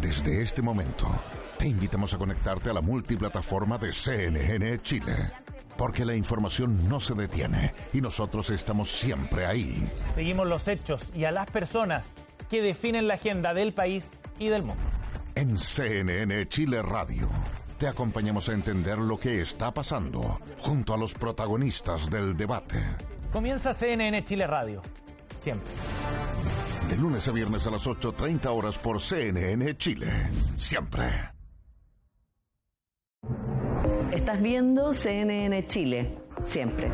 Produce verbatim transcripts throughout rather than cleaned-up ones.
Desde este momento, te invitamos a conectarte a la multiplataforma de C N N Chile, porque la información no se detiene y nosotros estamos siempre ahí. Seguimos los hechos y a las personas que definen la agenda del país y del mundo. En C N N Chile Radio, te acompañamos a entender lo que está pasando junto a los protagonistas del debate. Comienza C N N Chile Radio, siempre. De lunes a viernes a las ocho treinta horas por C N N Chile. Siempre. Estás viendo C N N Chile. Siempre.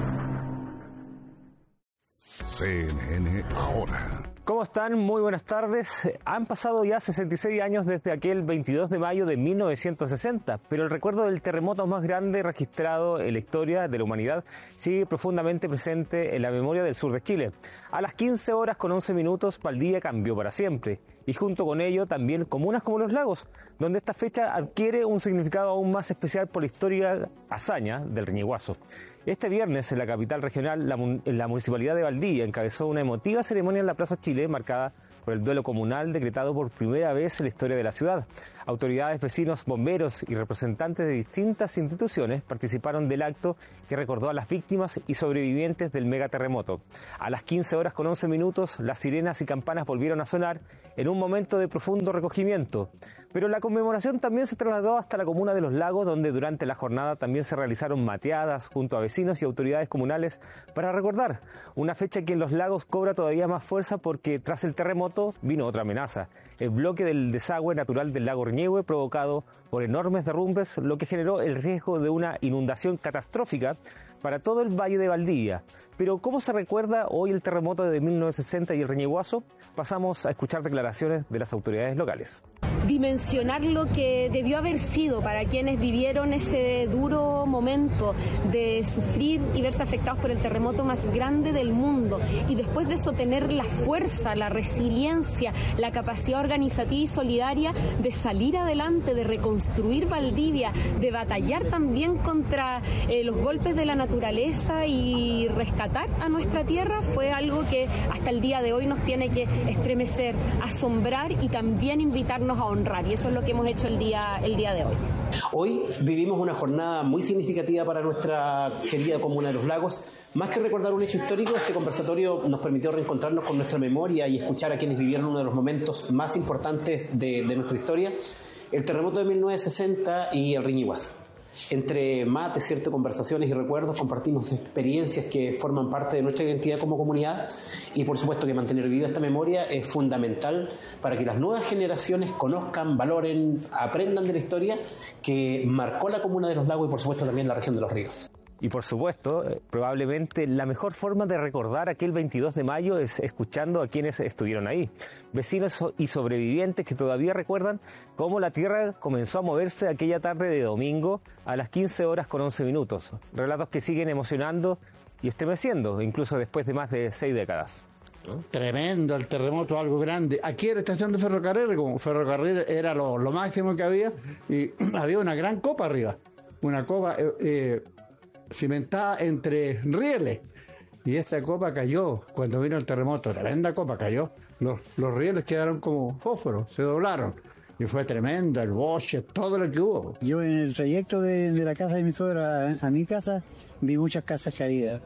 C N N Ahora. ¿Cómo están? Muy buenas tardes. Han pasado ya sesenta y seis años desde aquel veintidós de mayo de mil novecientos sesenta, pero el recuerdo del terremoto más grande registrado en la historia de la humanidad sigue profundamente presente en la memoria del sur de Chile. A las quince horas con once minutos, Valdivia cambió para siempre, y junto con ello también comunas como Los Lagos, donde esta fecha adquiere un significado aún más especial por la histórica hazaña del Reñiguazo. Este viernes, en la capital regional, la, la Municipalidad de Valdivia encabezó una emotiva ceremonia en la Plaza Chile, marcada por el duelo comunal decretado por primera vez en la historia de la ciudad. Autoridades, vecinos, bomberos y representantes de distintas instituciones participaron del acto que recordó a las víctimas y sobrevivientes del megaterremoto. A las quince horas con once minutos, las sirenas y campanas volvieron a sonar en un momento de profundo recogimiento. Pero la conmemoración también se trasladó hasta la comuna de Los Lagos, donde durante la jornada también se realizaron mateadas junto a vecinos y autoridades comunales para recordar una fecha que en Los Lagos cobra todavía más fuerza porque tras el terremoto vino otra amenaza: el bloque del desagüe natural del lago Reñehue, provocado por enormes derrumbes, lo que generó el riesgo de una inundación catastrófica para todo el Valle de Valdivia. Pero ¿cómo se recuerda hoy el terremoto de mil novecientos sesenta y el Reñiguazo? Pasamos a escuchar declaraciones de las autoridades locales. Dimensionar lo que debió haber sido para quienes vivieron ese duro momento de sufrir y verse afectados por el terremoto más grande del mundo, y después de eso tener la fuerza, la resiliencia, la capacidad organizativa y solidaria de salir adelante, de reconstruir Valdivia, de batallar también contra eh, los golpes de la naturaleza y rescatar a nuestra tierra, fue algo que hasta el día de hoy nos tiene que estremecer, asombrar y también invitarnos a honrar, y eso es lo que hemos hecho el día, el día de hoy. Hoy vivimos una jornada muy significativa para nuestra querida comuna de Los Lagos. Más que recordar un hecho histórico, este conversatorio nos permitió reencontrarnos con nuestra memoria y escuchar a quienes vivieron uno de los momentos más importantes de, de nuestra historia, el terremoto de mil novecientos sesenta y el Reñiguazo. Entre mates, ciertas conversaciones y recuerdos, compartimos experiencias que forman parte de nuestra identidad como comunidad, y por supuesto que mantener viva esta memoria es fundamental para que las nuevas generaciones conozcan, valoren, aprendan de la historia que marcó la comuna de Los Lagos y por supuesto también la región de Los Ríos. Y por supuesto, probablemente la mejor forma de recordar aquel veintidós de mayo es escuchando a quienes estuvieron ahí. Vecinos y sobrevivientes que todavía recuerdan cómo la tierra comenzó a moverse aquella tarde de domingo a las quince horas con once minutos. Relatos que siguen emocionando y estremeciendo, incluso después de más de seis décadas. Tremendo el terremoto, algo grande. Aquí en la estación de ferrocarril, como ferrocarril era lo, lo máximo que había, y había una gran copa arriba. Una copa... Eh, eh, cimentada entre rieles, y esta copa cayó cuando vino el terremoto, tremenda copa cayó, los, los rieles quedaron como fósforos, se doblaron y fue tremendo, el boche, todo lo que hubo. Yo en el trayecto de, de la casa de mi suegra a, a mi casa vi muchas casas caídas.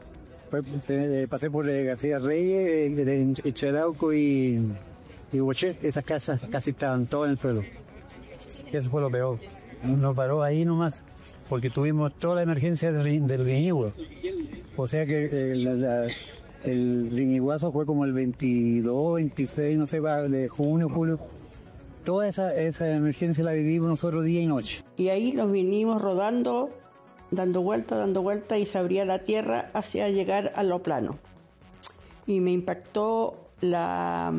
Pasé por García Reyes, eh, Cherauco y, y Boché. Esas casas casi estaban todas en el suelo. Y eso fue lo peor. Nos paró ahí nomás, porque tuvimos toda la emergencia del, del Reñiguazo. O sea que eh, la, la, el Reñiguazo fue como el veintidós, veintiséis, no sé, de junio, julio. Toda esa, esa emergencia la vivimos nosotros día y noche. Y ahí nos vinimos rodando, dando vueltas, dando vueltas, y se abría la tierra hacia llegar a lo plano. Y me impactó la,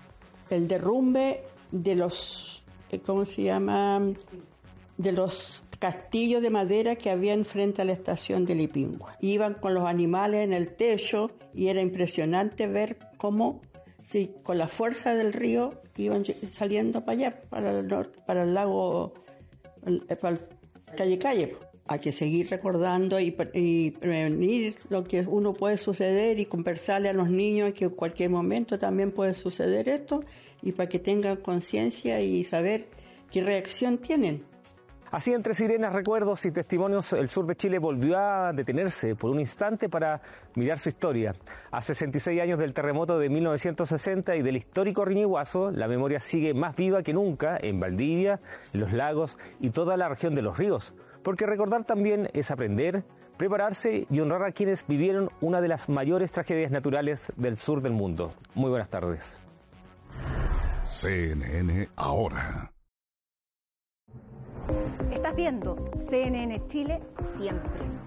el derrumbe de los, ¿cómo se llama?, de los castillos de madera que había frente a la estación de Lipingua. Iban con los animales en el techo y era impresionante ver cómo, sí, con la fuerza del río, iban saliendo para allá, para el norte, para el lago, para el calle calle. Hay que seguir recordando y, y prevenir lo que uno puede suceder y conversarle a los niños que en cualquier momento también puede suceder esto, y para que tengan conciencia y saber qué reacción tienen. Así, entre sirenas, recuerdos y testimonios, el sur de Chile volvió a detenerse por un instante para mirar su historia. A sesenta y seis años del terremoto de mil novecientos sesenta y del histórico Riñiguazo, la memoria sigue más viva que nunca en Valdivia, en los lagos y toda la región de los ríos. Porque recordar también es aprender, prepararse y honrar a quienes vivieron una de las mayores tragedias naturales del sur del mundo. Muy buenas tardes. C N N Ahora. Estás viendo C N N Chile siempre.